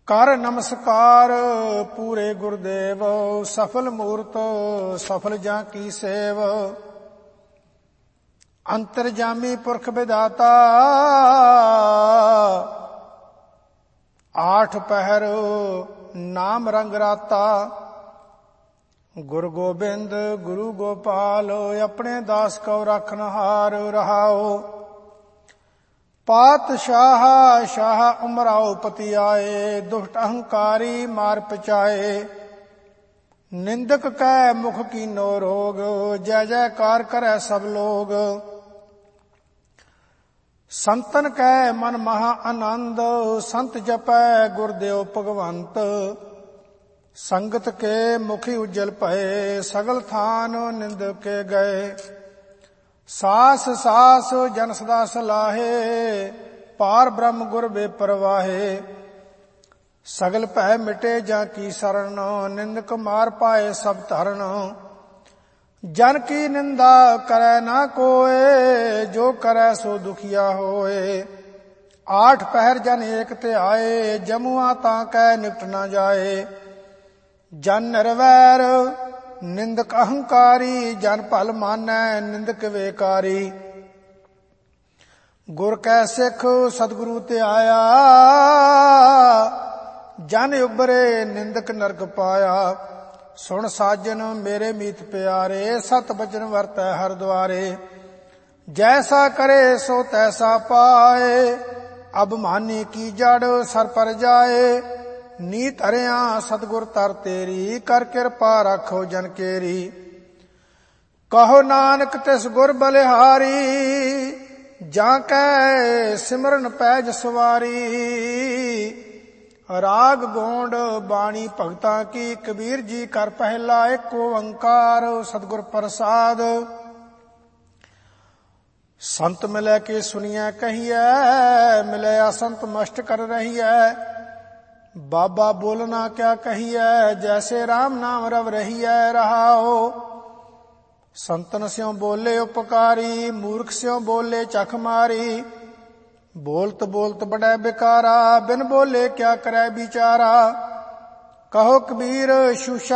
ਕਰ ਨਮਸਕਾਰ ਪੂਰੇ ਗੁਰਦੇਵ, ਸਫਲ ਮੂਰਤ ਸਫਲ ਜਾਂ ਕੀ ਸੇਵ। ਅੰਤਰਜਾਮੀ ਪੁਰਖ ਵਿਦਾਤਾ, ਆਠ ਪਹਿਰ ਨਾਮ ਰੰਗ ਰਾਤਾ। ਗੁਰੂ ਗੋਬਿੰਦ ਗੁਰੂ ਗੋਪਾਲ, ਆਪਣੇ ਦਾਸ ਕਉ ਰਖਨ ਹਾਰ ਰਹਾਓ। ਪਾਤਸ਼ਾਹ ਸ਼ਾਹ ਉਮਰਾਓ ਪਤੀ ਆਏ, ਦੁਸ਼ਟ ਅਹੰਕਾਰੀ ਮਾਰ ਪਚਾਏ। ਨਿੰਦਕ ਕੈ ਮੁਖ ਕੀਨੋ ਰੋਗ, ਜੈ ਜੈਕਾਰ ਕਰੈ ਸਭ ਲੋਗ। ਸੰਤਨ ਕੈ ਮਨ ਮਹਾ ਆਨੰਦ, ਸੰਤ ਜਪੈ ਗੁਰਦੇਵ ਭਗਵੰਤ। ਸੰਗਤ ਕੇ ਮੁਖੀ ਉਜਲ ਭਏ, ਸਗਲ ਥਾਨ ਨਿੰਦਕ ਕੇ ਗਏ। ਸਾਸ ਸਾਸ ਜਨ ਸਦਾ ਸਲਾਹੇ, ਪਾਰ ਬ੍ਰਹਮ ਗੁਰ ਬੇਪਰਵਾਹੇ। ਸਗਲ ਭੈ ਮਿਟੇ ਜਾਂ ਕੀ ਸਰਣ, ਨਿੰਦਕ ਮਾਰ ਪਾਏ ਸਭ ਧਰਨ। ਜਨ ਕੀ ਨਿੰਦਾ ਕਰੈ ਨਾ ਕੋਏ, ਜੋ ਕਰੈ ਸੋ ਦੁਖੀਆ ਹੋਏ। ਆਠ ਪਹਿਰ ਜਨ ਏਕ ਧਿਆਏ, ਜਮੂਆ ਤਾਂ ਕੈ ਨਿਪਟ ਨਾ ਜਾਏ। ਜਨ ਨਿਰਵੈਰ ਨਿੰਦਕ ਅਹੰਕਾਰੀ, ਜਨ ਭਲ ਮਾਨੈ ਨਿੰਦਕ ਵੇਕਾਰੀ। ਗੁਰ ਕੈ ਸਿੱਖ ਸਤਿਗੁਰੂ ਧਿਆਇਆ, ਜਨ ਉਬਰੇ ਨਿੰਦਕ ਨਰਕ ਪਾਇਆ। ਸੁਣ ਸਾਜਨ ਮੇਰੇ ਮੀਤ ਪਿਆਰੇ, ਸਤ ਬਚਨ ਵਰਤੈ ਹਰ ਦੁਆਰੇ। ਜੈਸਾ ਕਰੇ ਸੋ ਤੈਸਾ ਪਾਏ, ਅਭਿਮਾਨੀ ਕੀ ਜੜ ਸਰ ਪਰ ਜਾਏ। ਨੀਤ ਹਰਿਆ ਸਤਿਗੁਰ ਤਰ ਤੇਰੀ, ਕਰ ਕਿਰਪਾ ਰਾਖੋ ਜਨ ਕੇਰੀ। ਕਹੋ ਨਾਨਕ ਤਿਸ ਗੁਰ ਬਲਿਹਾਰੀ, ਜਾਂ ਕੈ ਸਿਮਰਨ ਪੈਜ ਸਵਾਰੀ। ਰਾਗ ਗੋਂਡ ਬਾਣੀ ਭਗਤਾਂ ਕੀ, ਕਬੀਰ ਜੀ ਕਰ ਪਹਿਲਾ ਏਕ ਓੰਕਾਰ ਸਤਿਗੁਰ ਪ੍ਰਸਾਦ। ਸੰਤ ਮਿਲੈ ਕੇ ਸੁਣੀਐ ਕਹੀਐ, ਮਿਲਿਆ ਸੰਤ ਮਸਟ ਕਰ ਰਹੀਐ। ਬਾਬਾ ਬੋਲਣਾ ਕਿਆ ਕਹੀਐ, ਜੈਸੇ ਰਾਮ ਨਾਮ ਰਵ ਰਹੀਐ ਰਹਾਓ। ਸੰਤਨ ਸਿਉ ਬੋਲੇ ਉਪਕਾਰੀ, ਮੂਰਖ ਸਿਉ ਬੋਲੇ ਚਖ ਮਾਰੀ। ਬੋਲਤ ਬੋਲਤ ਬੜੈ ਬਿਕਾਰਾ, ਬਿਨ ਬੋਲੇ ਕਿਆ ਕਰੈ ਵਿਚਾਰਾ। ਕਹੋ ਕਬੀਰ ਸ਼ੂਸ਼ਾ